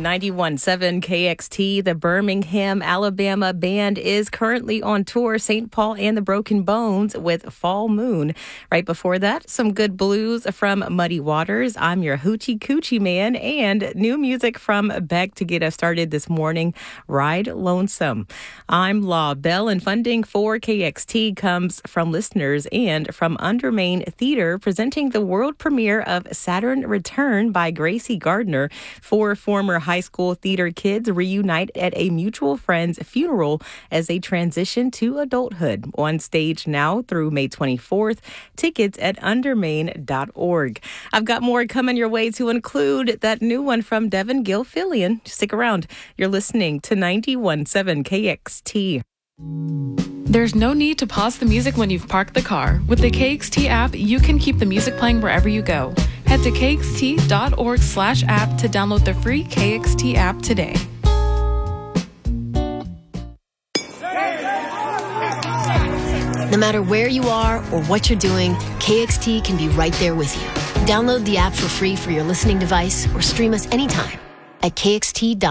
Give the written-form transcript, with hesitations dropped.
91.7 KXT, the Birmingham, Alabama band is currently on tour, St. Paul and the Broken Bones with Fall Moon. Right before that, some good blues from Muddy Waters, I'm Your Hoochie Coochie Man, and new music from Beck to get us started this morning, Ride Lonesome. I'm Law Bell, and funding for KXT comes from listeners and from Undermain Theater, presenting the world premiere of Saturn Return by Gracie Gardner. Four former high school theater kids reunite at a mutual friend's funeral as they transition to adulthood. On stage now through May 24th. Tickets at undermain.org. I've got more coming your way, to include that new one from Devin Gilfillian. Stick around. You're listening to 91.7 KXT. There's no need to pause the music when you've parked the car. With the KXT app, you can keep the music playing wherever you go. Head to kxt.org/app to download the free KXT app today. No matter where you are or what you're doing, KXT can be right there with you. Download the app for free for your listening device or stream us anytime at kxt.org.